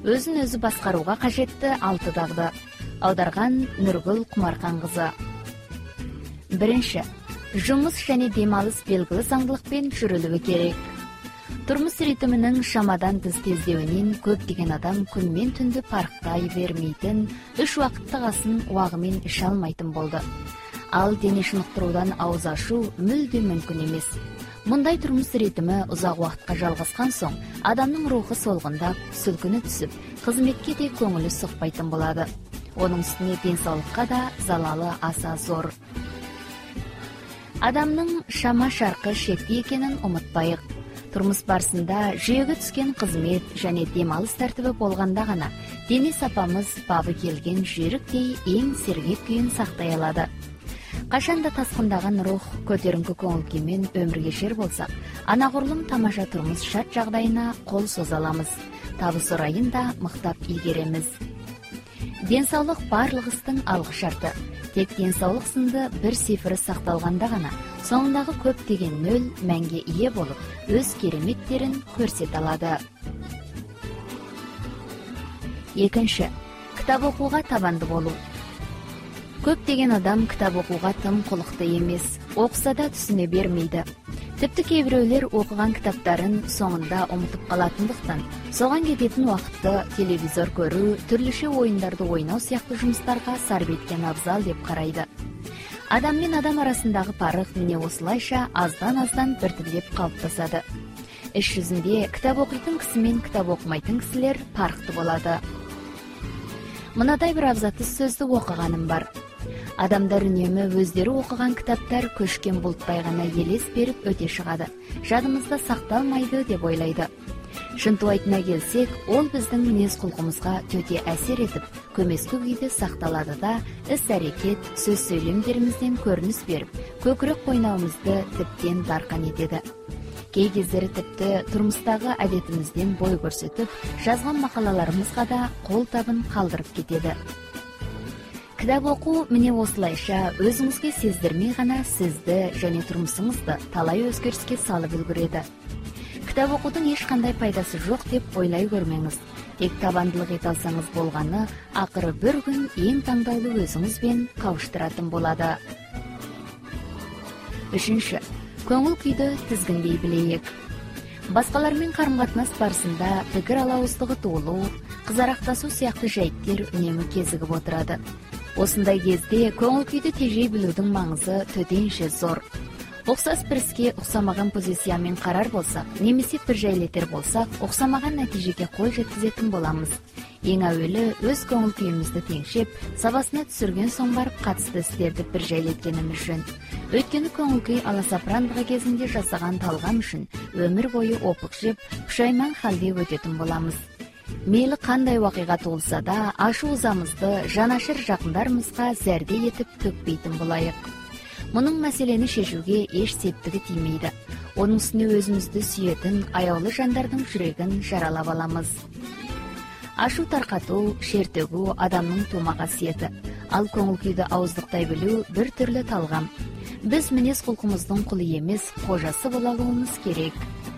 өзүн өзү баскарууга кажетти 6 дагды. Аударган Нургүл Кумаркан кызы. 1. Жумуш жана демалыш белгилүү заңдылыкпен жүрүлүшү керек. Турмуш ритминин шамадан тыс тездебинен көптөгөн адам күн мен түндү парктай бермейтин, үш убакыттыгасын убагы менен иш алмайтын болду. Ал дене шынықтыруудан ауыз ашу мүлдем мүмкүн эмес. Мындай турмуш ритми узак убакытка жалгаскан соң, адамдын руху солгундап, сүлкүнү түсүп, кызметке де көңүлү сукпайтын болот. Онун үстүнө ден соолукка да залалы аса зор. Адамдын шама шаркы шектүү экенин унутпайык. Турмуш барысында жүйөгө түскөн кызмет жана демалыш тартиби болгондо гана дене сапамыз бабы келген жүйрүктей эң сергек күйүн сактай алады. Кашанда таскындаган рух көтөрүңкү көңүл күймен өмүр кешер болсак, анагурлум тамаша турмуш шарт жагдайына кол созо алабыз. Табыс ырайын да мыктап ийгеремиз. Ден соолук барлыгыбыздын алгы шарты. Тек ден соолук сынды бир цифры сакталганда гана соңундагы көптөгөн нөл мәңге ие болуп, өз кереметтерин көрсөтө алады. 2. Китап окууга табанды болуу. Көптөгөн адам китап окууга тым кулуктуу эмес, окуса да түсүнө бермейди. Типти кээ бирөөлөр окуган китаптарын соңунда унутуп калатындыктан, соган кететін убакытты телевизор көрүү, түрлүшө оюндарды ойноо сыяктуу жумуштарга сарп эткен абзал деп карайды. Адам мен адам арасындагы парык міне осулайша аздан биртиптеп калыптасады. Иш жүзүндө китап окуйтун киши менен китап окумайтын кишилер парктуу болот. Мынадай бир абзатсыз сөздү окуганым бар. Адамдар үнөмө өздөрү окуган китаптар көчкөн булттай гана елес берип өтө чыгады. Жадымызда сакталмайды деп ойлойду. Шынтып айтына келсек, ол биздин мүнөз кулкумузга төтө әсер этип, көмөскө күйдө сакталады да, іс-әрекет, сөз сөйлемдерибизден көрүнүс берип, көкүрөк койногубузду типтен даркан этеди. Кей кездери типти турмуштагы адетибизден бой көрсөтүп, жазган макалаларыбызга да кол табын калдырып кетеди. Китап окуу міне осулайша өзүңүзгө сездирмей гана сизди жана турмушуңузду талай өзгөрүскө салып үлгүрөдү. Китап окуудун эч кандай пайдасы жок деп ойлой көрмөңүз. Тек табандылык эте алсаңыз болгону, акыры бир күн эң таңдалуу өзүңүз менен кабыштыратын болот. 3. Көңүл күйдү тизгиндей билейик. Башкалар менен карым-катнаш барысында пикир алабыздыгы туулуу, кызарактасуу сыяктуу жайттер үнөмү кезигип отурат. Осындай кезде көңүл күйдү тежей билүүнүн маңызы төтенше зор. Оксас бириске уксамаган позициямен карар болсак, немесе бир жайлетер болсак, уксамаган натижеге кол жеткизетін боламыз. Эң әуелі өз көңіл күйімізді теңшеп, сабасына түсірген соң барып қатысты істерді бір жайлеткеніміз жөн. Өткені көңіл күй аласапырандығы кезінде жасаған талғам үшін өмір бойы опық жеп, пұшайман халде өтетін боламыз. Мейлі қандай уақиға туылса да, ашу ызамызды жанашыр жақындарымызға зәрде етіп төкпейтін болайық. Мұның мәселені шешуге еш септігі тимейді. Оның үстіне өзімізді сүйетін аяулы жандардың жүрегін жаралап аламыз. Ашу тарқату, шертөгу адамның тума қасиеті. Ал көңіл күйді ауыздықтай білу бір түрлі талғам. Біз мінез құлқымыздың құлы емес, қожасы бола алуымыз керек.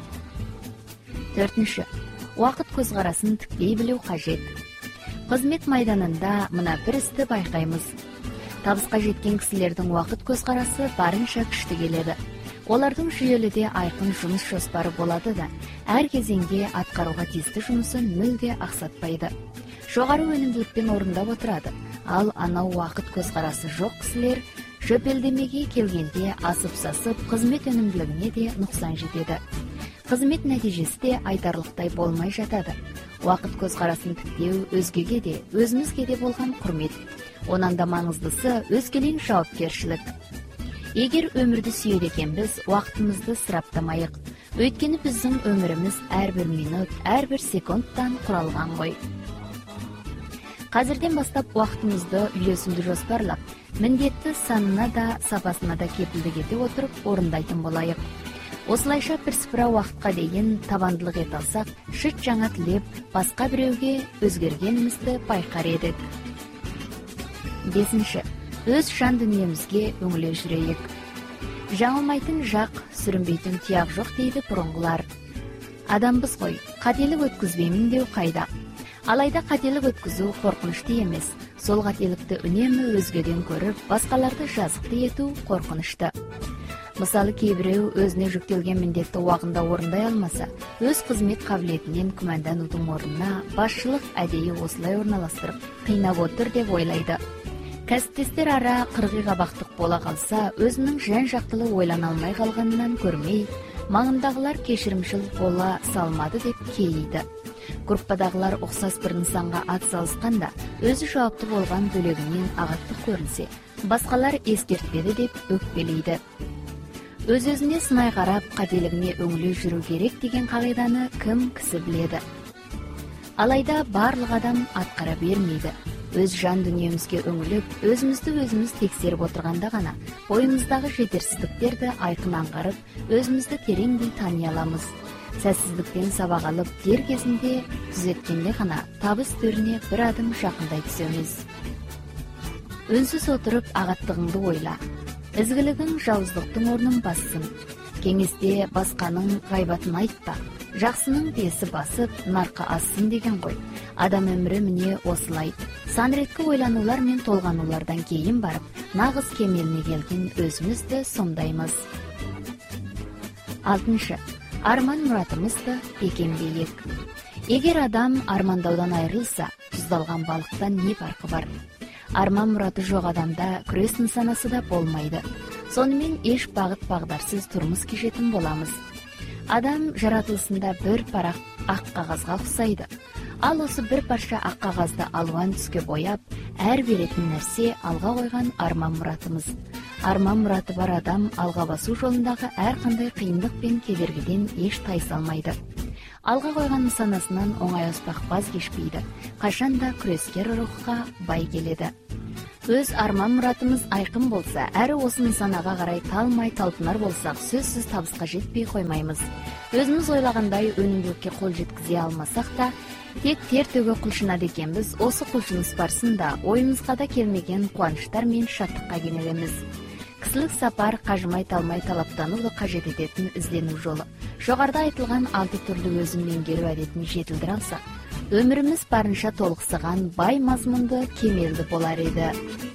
4. Уақыт көзқарасын тіктей білу қажет. Қызмет майданында мына бір істі байқаймыз. Табысқа жеткен кісілердің уақыт көзқарасы барынша күшті келеді. Олардың жүйеліде айқын жұмыс жоспары болады да, әр кезеңге атқаруға тиісті жұмысын мүлде ақсатпайды. Жоғары өнімділікпен орындап отырады. Ал анау уақыт көзқарасы жоқ кісілер жөпелдемеге келгенде асып-сасып, қызмет өнімділігіне де нұқсан жетеді. Қызмет нәтижесі де айтарлықтай болмай жатады. Уақыт көзқарасын тіктеу өзгеге де, өзімізге де болған құрмет. Онан да маңыздысы өзгелен жауапкершілік. Егер өмірді сүйеді екенбіз, уақытымызды сыраптамайық. Өйткені біздің өміріміз әрбір минут, әрбір секундтан құралған ғой. Қазірден бастап уақытымызды үйлесімді жоспарлап, міндетті санына да, сапасына да кепілдік ете отырып орындайтын болайық. Осылайша бірсыпыра уақытқа дейін табандылық ете алсақ, шыт жаңа тілеп, басқа біреуге өзгергенімізді байқар едік. 5. Өз жан дүниемізге өңіле жүрейік. Жаңылмайтын жақ, сүрінбейтін тұяқ жоқ дейді бұрынғылар. Адамбыз ғой, қателік өткізбеймін деу қайда. Алайда кателик өткүзүү коркунучтуу эмес. Сол кателикти үнемі өзгөдөн көрүп, башкаларды жазыктуу этүү коркунучтуу. Мисалы, кээ бирөө өзүнө жүктөлгөн міндетти убагында орундай алмаса, өз кызмет кабилетинен күмөндануудун ордуна башчылык адейи осулай орналастырып, кыйнап отур деп ойлойду. Касиптештер ара кыргый кабактык бола калса, өзүнүн жан жактылуу ойлана алмай калганынан көрмөй, маңындагылар кеширимчил бола салмады деп кейийди. Группадагылар оксос бир нысанга ат салышканда, өзү жауаптуу болгон бөлөгүнөн агаттык көрүнсө, башкалар эскертпеди деп өкпелейди. Өз-өзүнө сынай карап, кателигине өңүлүү жүрүү керек деген кагыйданы ким кisi биледи. Алайда барлык адам аткара бермейди. Өз жан дүниемизге өңүлүп, өзүмүздү өзүбүз текшерип отурганда гана боюмуздагы жетерсиздиктерди айкын аңгырып, өзүмүздү тереңдей тааный алабыз. Сәтсиздиктен сабак алып, дер кезинде түзөткөндө гана табыс төрүнө бир адым жакындай түсөбүз. Үнсүз отуруп агаттыгыңды ойла. Изгилигиң жауыздыктын орнун бассын. Кеңесте басканын гайбатын айтпа. Жаксынын беси басып, наркы ассын деген кой. Адам өмүрү міне осулай. Сан ретки ойлануулар мен толгануулардан кийин барып, нагыз кемелине келген өзүмүздү сомдойбуз. 6. Арман мұратымызды бекемдейік. Эгер адам армандаудан айрылса, туздалган балыктан не фаркы бар? Арман мураты жок адамда күрөс нысанасы да болмайды. Сонымен эч багыт багдарсыз турмуш кечетін боламыз. Адам жаратылысында бір парак ак кагазга окшойду. Ал осы бір парча ак кагазды алган түскө бояп, әр беретін нәрсе алга койгон арман мұратымыз. Арман мураты бар адам алга басуу жолундагы ар кандай кыйындык пен кедергиден эч тайса алмайды. Алга койгон нысанасынан оңай оспак баз кечпейди. Качан да күрөскер рухка бай келеди. Өз арман мұратымыз айкын болса, әрі осы нысанага карай талмай талпынар болсак, сөзсүз табыска жетпей коймойбуз. Өзүбүз ойлагандай өнүгүүлүккө кол жеткизе алмасак да, тек тер төгө кулчунат экенбиз. Осы кулчунуз барсында оюбузга да келмеген кубанычтар менен шаттыкка кенелебиз. Кысылык сапар кажымай талмай талаптанууну кажет этетін изденүү жолу. Жогоруда айтылган 6 түрлүү өзүн меңгерүү адетин жетилдире алсак, өмүрүбүз барынча толуксаган, бай мазмунду, кемелдүү болар эди.